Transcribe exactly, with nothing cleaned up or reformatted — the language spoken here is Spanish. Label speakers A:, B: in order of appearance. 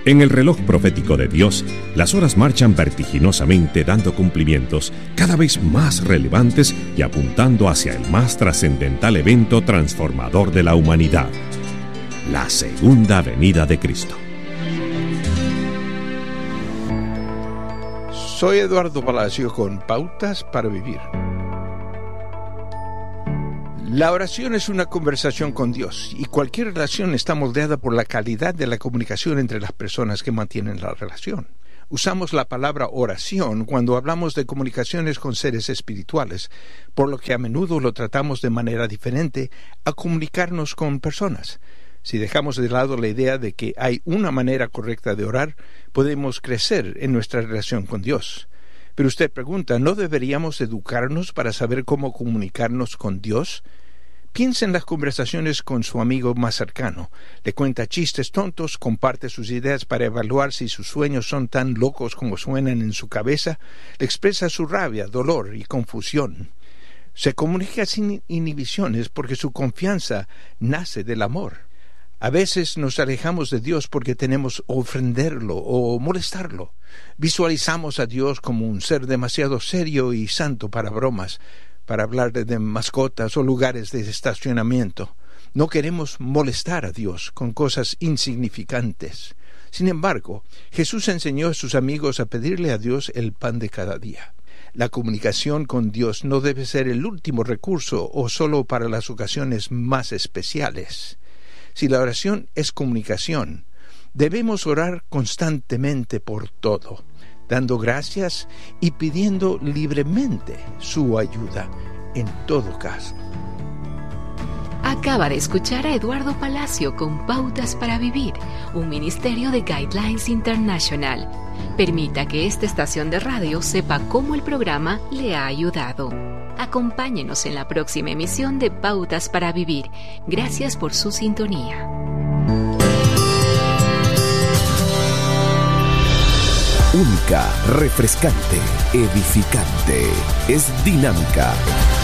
A: En el reloj profético de Dios, las horas marchan vertiginosamente dando cumplimientos cada vez más relevantes y apuntando hacia el más trascendental evento transformador de la humanidad, la segunda venida de Cristo.
B: Soy Eduardo Palacio con Pautas para Vivir. La oración es una conversación con Dios y cualquier relación está moldeada por la calidad de la comunicación entre las personas que mantienen la relación. Usamos la palabra oración cuando hablamos de comunicaciones con seres espirituales, por lo que a menudo lo tratamos de manera diferente a comunicarnos con personas. Si dejamos de lado la idea de que hay una manera correcta de orar, podemos crecer en nuestra relación con Dios. Pero usted pregunta, ¿no deberíamos educarnos para saber cómo comunicarnos con Dios? Piensa en las conversaciones con su amigo más cercano. Le cuenta chistes tontos, comparte sus ideas para evaluar si sus sueños son tan locos como suenan en su cabeza, le expresa su rabia, dolor y confusión. Se comunica sin inhibiciones porque su confianza nace del amor. A veces nos alejamos de Dios porque tememos ofenderlo o molestarlo. Visualizamos a Dios como un ser demasiado serio y santo para bromas, para hablar de mascotas o lugares de estacionamiento. No queremos molestar a Dios con cosas insignificantes. Sin embargo, Jesús enseñó a sus amigos a pedirle a Dios el pan de cada día. La comunicación con Dios no debe ser el último recurso o solo para las ocasiones más especiales. Si la oración es comunicación, debemos orar constantemente por todo, dando gracias y pidiendo libremente su ayuda en todo caso.
C: Acaba de escuchar a Eduardo Palacio con Pautas para Vivir, un ministerio de Guidelines International. Permita que esta estación de radio sepa cómo el programa le ha ayudado. Acompáñenos en la próxima emisión de Pautas para Vivir. Gracias por su sintonía.
D: Única, refrescante, edificante. Es dinámica.